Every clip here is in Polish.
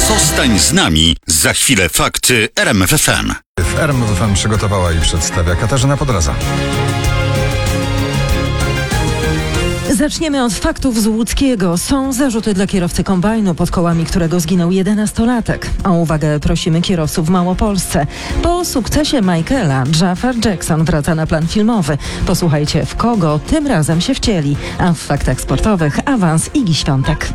Zostań z nami. Za chwilę fakty RMF FM. W RMF FM przygotowała i przedstawia Katarzyna Podraza. Zaczniemy od faktów z Łódzkiego. Są zarzuty dla kierowcy kombajnu, pod kołami którego zginął 11-latek. O uwagę prosimy kierowców w Małopolsce. Po sukcesie Michaela, Jafar Jackson wraca na plan filmowy. Posłuchajcie, w kogo tym razem się wcieli. A w faktach sportowych awans Igi Świątek.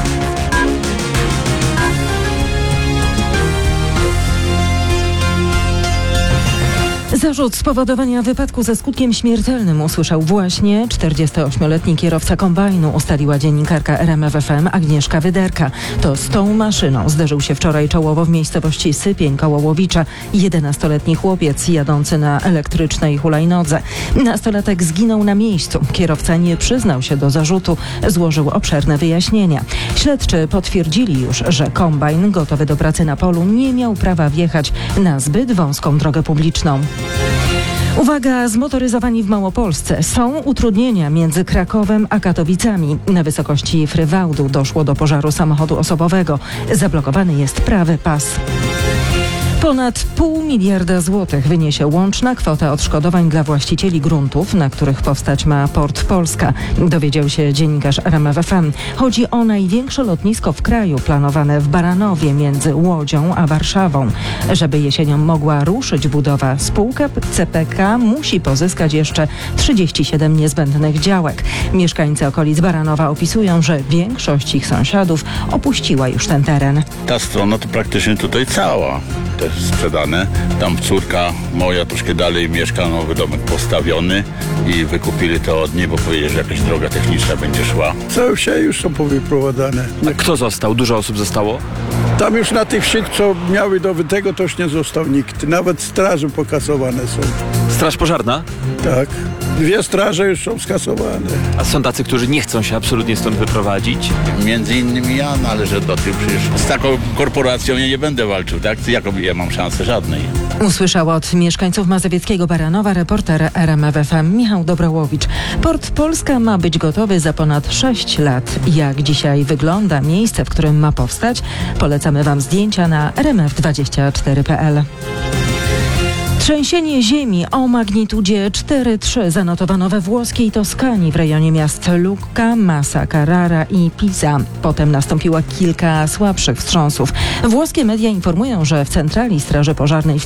Zarzut spowodowania wypadku ze skutkiem śmiertelnym usłyszał właśnie 48-letni kierowca kombajnu, ustaliła dziennikarka RMF FM Agnieszka Wyderka. To z tą maszyną zderzył się wczoraj czołowo w miejscowości Sypień koło Łowicza 11-letni chłopiec jadący na elektrycznej hulajnodze. Nastolatek zginął na miejscu. Kierowca nie przyznał się do zarzutu, złożył obszerne wyjaśnienia. Śledczy potwierdzili już, że kombajn gotowy do pracy na polu nie miał prawa wjechać na zbyt wąską drogę publiczną. Uwaga, zmotoryzowani w Małopolsce. Są utrudnienia między Krakowem a Katowicami. Na wysokości Frywałdu doszło do pożaru samochodu osobowego. Zablokowany jest prawy pas. Ponad 0,5 miliarda złotych wyniesie łączna kwota odszkodowań dla właścicieli gruntów, na których powstać ma Port Polska, dowiedział się dziennikarz RMF FM. Chodzi o największe lotnisko w kraju, planowane w Baranowie między Łodzią a Warszawą. Żeby jesienią mogła ruszyć budowa, spółka CPK musi pozyskać jeszcze 37 niezbędnych działek. Mieszkańcy okolic Baranowa opisują, że większość ich sąsiadów opuściła już ten teren. Ta strona to praktycznie tutaj cała. Też sprzedane. Tam córka moja troszkę dalej mieszka, nowy domek postawiony i wykupili to od niej, bo powiedzieli, że jakaś droga techniczna będzie szła. Całe wsie już są powyprowadzane. A kto został? Dużo osób zostało? Tam już na tych wsiach, co miały do tego, to już nie został nikt. Nawet straże pokasowane są. Straż pożarna? Tak. 2 straże już są skasowane. A są tacy, którzy nie chcą się absolutnie stąd wyprowadzić? Między innymi ja należę do tych, przecież z taką korporacją ja nie będę walczył, tak? Jaką ja mam szansę? Żadnej. Usłyszał od mieszkańców mazowieckiego Baranowa reporter RMF FM Michał Dobrołowicz. Port Polska ma być gotowy za ponad 6 lat. Jak dzisiaj wygląda miejsce, w którym ma powstać? Polecamy Wam zdjęcia na rmf24.pl. Trzęsienie ziemi o magnitudzie 4,3 zanotowano we włoskiej Toskanii w rejonie miast Lucca, Massa Carrara i Pisa. Potem nastąpiło kilka słabszych wstrząsów. Włoskie media informują, że w centrali Straży Pożarnej w